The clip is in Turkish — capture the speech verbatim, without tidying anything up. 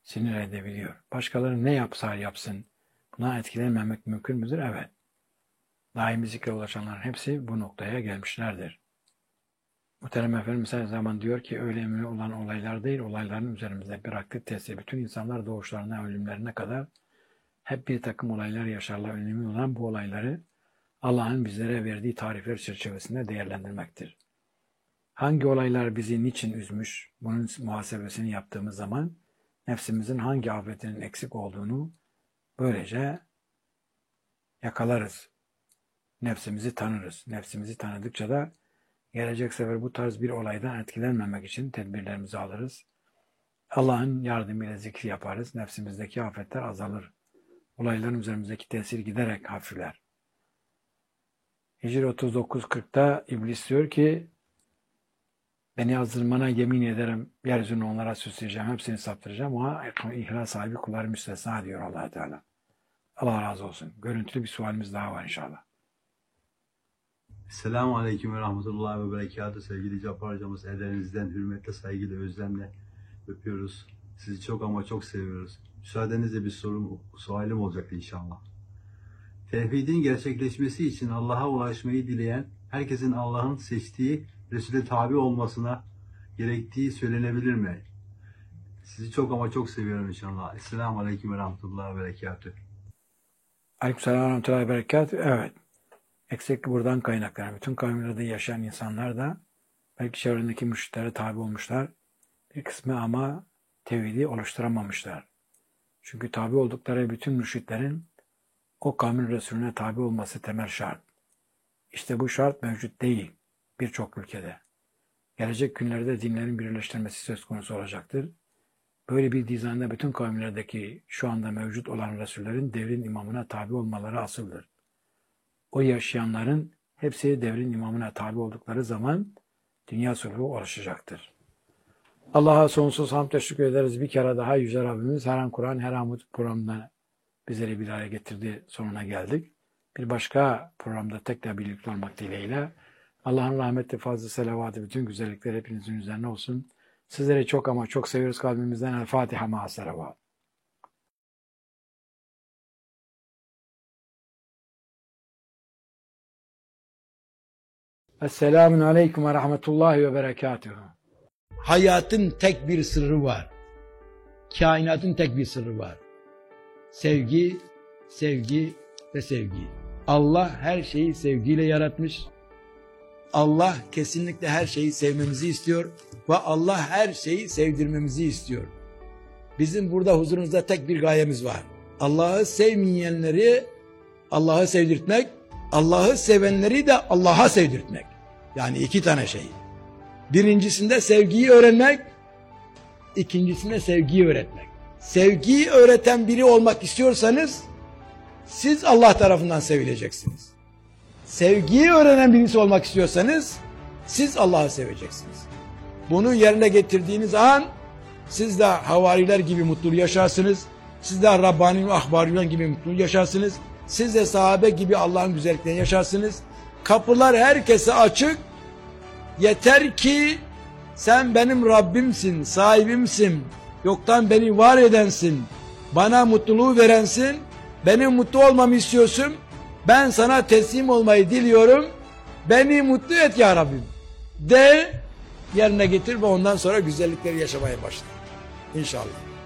sinir edebiliyor. Başkaları ne yapsa yapsın buna etkilenmemek mümkün müdür? Evet. Daimi zikre ulaşanların hepsi bu noktaya gelmişlerdir. Muhterem Efendimiz her zaman diyor ki öyle önemli olan olaylar değil, olayların üzerimizde bıraktığı tesir. Bütün insanlar doğuşlarına, ölümlerine kadar hep bir takım olaylar yaşarlar. Önemli olan bu olayları Allah'ın bizlere verdiği tarifler çerçevesinde değerlendirmektir. Hangi olaylar bizi niçin üzmüş, bunun muhasebesini yaptığımız zaman nefsimizin hangi afetinin eksik olduğunu böylece yakalarız. Nefsimizi tanırız. Nefsimizi tanıdıkça da gelecek sefer bu tarz bir olaydan etkilenmemek için tedbirlerimizi alırız. Allah'ın yardımıyla zikir yaparız. Nefsimizdeki afetler azalır. Olayların üzerimizdeki tesir giderek hafifler. Hicr otuz dokuz kırkta İblis diyor ki beni azdırmana yemin ederim yeryüzünü onlara süsleyeceğim. Hepsini saptıracağım ama ihlas sahibi kulları müstesna diyor Allah Teala. Allah razı olsun. Görüntülü bir sualimiz daha var inşallah. Selamun Aleyküm ve Rahmetullahi ve Berekatuhu. Sevgili Cabbar hocamız, ellerinizden hürmetle, saygıyla, özlemle öpüyoruz. Sizi çok ama çok seviyoruz. Müsaadenizle bir sorum, sualim olacak inşallah. Tevhidin gerçekleşmesi için Allah'a ulaşmayı dileyen herkesin Allah'ın seçtiği Resul'e tabi olmasına gerektiği söylenebilir mi? Sizi çok ama çok seviyorum inşallah. Esselamu Aleyküm ve Rahmetullahi ve Berekatuhu. Aleykümselam ve Rahmetullahi ve Berekatuhu. Evet. Eksiklik buradan kaynaklanır. Bütün kavimlerde yaşayan insanlar da belki çevredeki müşriklere tabi olmuşlar. Bir kısmı ama tevhidi oluşturamamışlar. Çünkü tabi oldukları bütün müşriklerin o kavmin Resulüne tabi olması temel şart. İşte bu şart mevcut değil birçok ülkede. Gelecek günlerde dinlerin birleştirmesi söz konusu olacaktır. Böyle bir dizaynda bütün kavimlerdeki şu anda mevcut olan Resullerin devrin imamına tabi olmaları asıldır. O yaşayanların hepsi devrin imamına tabi oldukları zaman dünya sulhu ulaşacaktır. Allah'a sonsuz hamd teşekkür ederiz. Bir kere daha Yüce Rabbimiz her an Kur'an, her an programda bizleri bir araya getirdi. Sonuna geldik. Bir başka programda tekrar birlikte olmak dileğiyle Allah'ın rahmeti, fazla selavatı, bütün güzellikler hepinizin üzerine olsun. Sizleri çok ama çok seviyoruz kalbimizden. El Fatiha ma'a selavat. Esselamun Aleyküm ve Rahmetullahi ve Berekatuhu. Hayatın tek bir sırrı var. Kainatın tek bir sırrı var. Sevgi, sevgi ve sevgi. Allah her şeyi sevgiyle yaratmış. Allah kesinlikle her şeyi sevmemizi istiyor ve Allah her şeyi sevdirmemizi istiyor. Bizim burada huzurunuzda tek bir gayemiz var. Allah'ı sevmeyenleri Allah'ı sevdirtmek, Allah'ı sevenleri de Allah'a sevdirtmek. Yani iki tane şey. Birincisinde sevgiyi öğrenmek, ikincisinde sevgiyi öğretmek. Sevgiyi öğreten biri olmak istiyorsanız siz Allah tarafından sevileceksiniz. Sevgiyi öğrenen birisi olmak istiyorsanız siz Allah'ı seveceksiniz. Bunu yerine getirdiğiniz an siz de havariler gibi mutlu yaşarsınız. Siz de Rabbani ve Ahbariler gibi mutlu yaşarsınız. Siz de sahabe gibi Allah'ın güzelliklerini yaşarsınız. Kapılar herkese açık. Yeter ki sen benim Rabbimsin, sahibimsin. Yoktan beni var edensin. Bana mutluluğu verensin. Benim mutlu olmamı istiyorsun. Ben sana teslim olmayı diliyorum. Beni mutlu et ya Rabbim. De yerine getir ve ondan sonra güzellikleri yaşamaya başla. İnşallah.